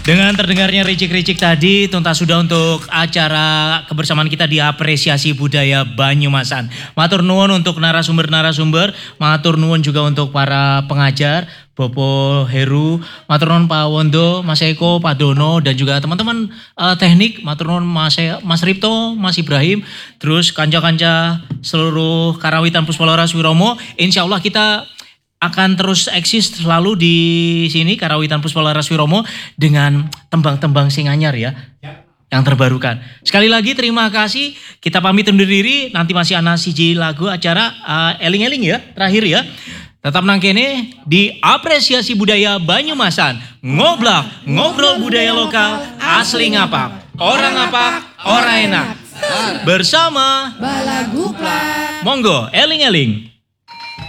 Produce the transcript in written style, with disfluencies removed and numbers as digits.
Dengan terdengarnya ricik-ricik tadi, tuntas sudah untuk acara kebersamaan kita di Apresiasi Budaya Banyumasan. Matur nuwun untuk narasumber-narasumber, matur nuwun juga untuk para pengajar, Bopo Heru, matur nuwun Pak Wondo, Mas Eko, Pak Dono, dan juga teman-teman teknik, matur nuwun Mas Ripto, Mas Ibrahim, terus kanca-kanca seluruh Karawitan Puspalaras Wiromo. Insya Allah kita akan terus eksis selalu di sini Karawitan Puspalaras Wiromo dengan tembang-tembang sing anyar ya. Yang terbarukan. Sekali lagi terima kasih. Kita pamit undur diri. Nanti masih ana siji lagu acara eling-eling ya, terakhir ya. Tetap nang kene di Apresiasi Budaya Banyumasan. Ngoblak, ngobrol budaya lokal asli ngapak. Orang ngapak, orang enak. Bersama Balaguplak. Monggo eling-eling.